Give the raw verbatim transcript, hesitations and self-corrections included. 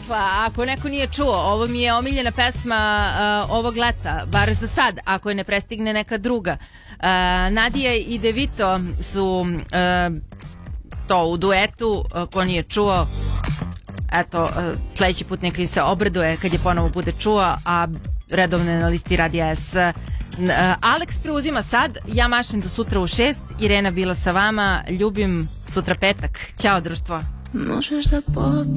rekla, ako neko nije čuo, ovo mi je omiljena pesma uh, ovog leta, bar za sad, ako je ne prestigne neka druga. Uh, Nadija i Devito su uh, to u duetu, uh, ko nije čuo, eto, uh, sledeći put neka se obraduje kad je ponovo bude čuo, a redovno je na listi Radija S. Uh, Alex preuzima sad, ja mašem do sutra u šest, Irena bila sa vama, ljubim, sutra petak. Ćao društvo. Možeš da podsjetiš